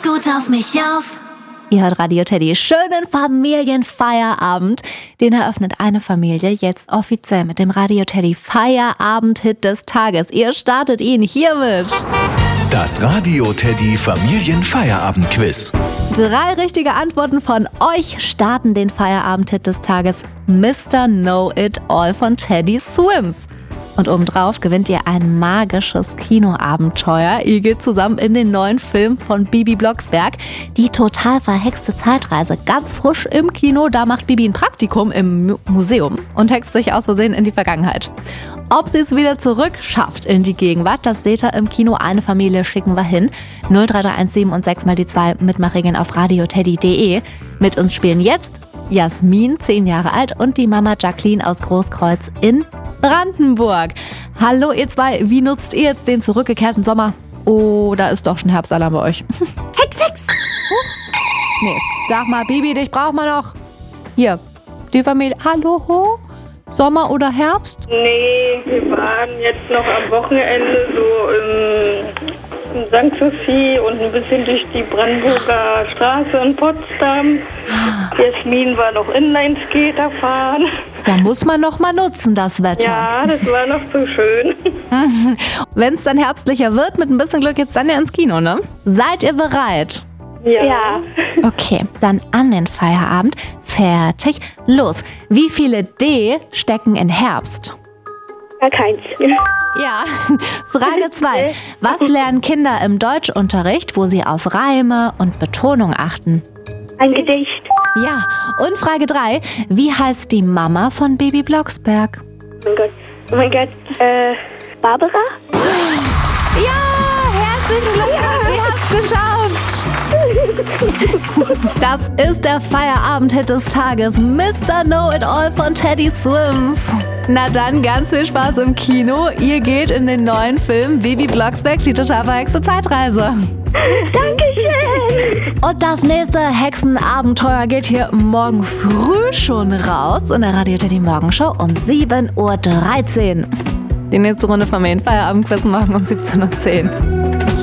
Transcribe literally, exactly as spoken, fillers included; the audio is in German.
gut auf mich auf. Ihr hört Radio Teddy. Schönen Familienfeierabend. Den eröffnet eine Familie jetzt offiziell mit dem Radio Teddy Feierabend-Hit des Tages. Ihr startet ihn hiermit. Das Radio Teddy Familienfeierabend-Quiz. Drei richtige Antworten von euch starten den Feierabend-Hit des Tages. Mister Know-It-All von Teddy Swims. Und obendrauf gewinnt ihr ein magisches Kinoabenteuer. Ihr geht zusammen in den neuen Film von Bibi Blocksberg. Die total verhexte Zeitreise. Ganz frisch im Kino. Da macht Bibi ein Praktikum im Mu- Museum und hext sich aus Versehen in die Vergangenheit. Ob sie es wieder zurück schafft in die Gegenwart, das seht ihr im Kino. Eine Familie schicken wir hin. null drei drei eins sieben und sechs mal die zwei Mitmachregeln auf radioteddy punkt de. Mit uns spielen jetzt Jasmin, zehn Jahre alt, und die Mama Jacqueline aus Großkreuz in Brandenburg. Hallo ihr zwei, wie nutzt ihr jetzt den zurückgekehrten Sommer? Oh, da ist doch schon Herbstalarm bei euch. Hex, Hex. Nee, sag mal, Bibi, dich braucht man noch. Hier, die Familie. Hallo, ho? Sommer oder Herbst? Nee, wir waren jetzt noch am Wochenende so in, in Sankt Sophie und ein bisschen durch die Brandenburger Straße in Potsdam. Jasmin war noch Inlineskater fahren. Da muss man noch mal nutzen, das Wetter. Ja, das war noch so schön. Wenn es dann herbstlicher wird, mit ein bisschen Glück geht's dann ja ins Kino, ne? Seid ihr bereit? Ja. Ja. Okay, dann an den Feierabend. Fertig, los. Wie viele D stecken in Herbst? Gar keins. Ja, Frage zwei. Was lernen Kinder im Deutschunterricht, wo sie auf Reime und Betonung achten? Ein Gedicht. Ja, und Frage drei. Wie heißt die Mama von Bibi Blocksberg? Oh mein Gott. Oh mein Gott. Äh, Barbara? Ja, herzlichen Glückwunsch, ihr habt's geschafft. Das ist der Feierabend-Hit des Tages, Mister Know-It-All von Teddy Swims. Na dann, ganz viel Spaß im Kino. Ihr geht in den neuen Film Bibi Blocksberg, die total verhexte Zeitreise. Dankeschön. Und das nächste Hexenabenteuer geht hier morgen früh schon raus in der Radio Teddy Morgenshow um sieben Uhr dreizehn. Die nächste Runde Familienfeierabend-Quiz machen um siebzehn Uhr zehn.